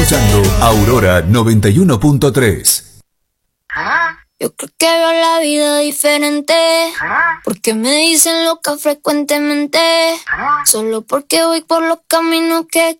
Escuchando Aurora 91.3. Yo creo que veo la vida diferente, porque me dicen loca frecuentemente, solo porque voy por los caminos que